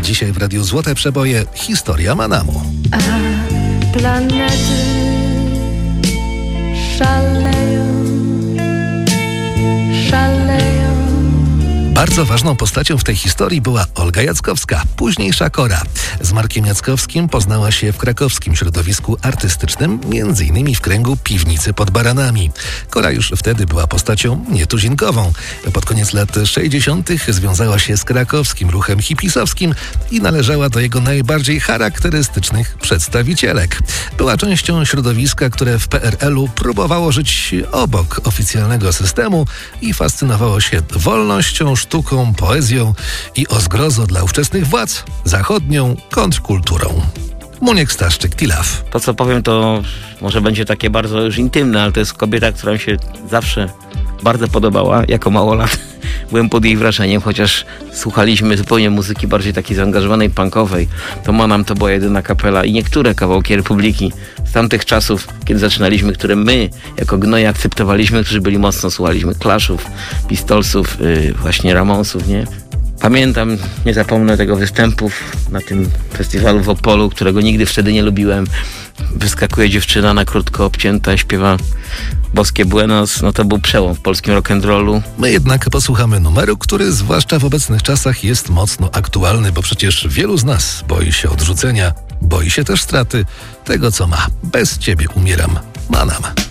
Dzisiaj w Radiu Złote Przeboje historia Manamu. A planety szaleją. Bardzo ważną postacią w tej historii była Olga Jackowska, późniejsza Kora. Z Markiem Jackowskim poznała się w krakowskim środowisku artystycznym, m.in. w kręgu Piwnicy pod Baranami. Kora już wtedy była postacią nietuzinkową. Pod koniec lat 60. związała się z krakowskim ruchem hipisowskim i należała do jego najbardziej charakterystycznych przedstawicielek. Była częścią środowiska, które w PRL-u próbowało żyć obok oficjalnego systemu i fascynowało się wolnością, sztuką, poezją i o zgrozo dla ówczesnych władz zachodnią kontrkulturą. Muniek Staszczyk, Tilaf. To, co powiem, to może będzie takie bardzo już intymne, ale to jest kobieta, która mi się zawsze bardzo podobała jako małolat. Byłem pod jej wrażeniem, chociaż słuchaliśmy zupełnie muzyki bardziej takiej zaangażowanej, punkowej. To Manam to była jedyna kapela i niektóre kawałki Republiki z tamtych czasów, kiedy zaczynaliśmy, które my jako gnoje akceptowaliśmy, którzy byli mocno, słuchaliśmy Clashów, Pistolsów, właśnie Ramonsów, nie? Pamiętam, nie zapomnę tego występu na tym festiwalu w Opolu, którego nigdy wtedy nie lubiłem. Wyskakuje dziewczyna na krótko obcięta i śpiewa Boskie Buenos. No to był przełom w polskim rock'n'rollu. My jednak posłuchamy numeru, który zwłaszcza w obecnych czasach jest mocno aktualny, bo przecież wielu z nas boi się odrzucenia, boi się też straty tego, co ma. Bez ciebie umieram. Manam.